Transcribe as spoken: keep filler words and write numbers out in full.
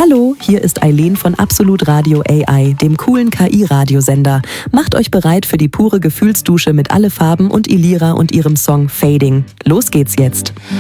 Hallo, hier ist Eileen von Absolut Radio A I, dem coolen K I-Radiosender. Macht euch bereit für die pure Gefühlsdusche mit Alle Farben und Ilira und ihrem Song Fading. Los geht's jetzt.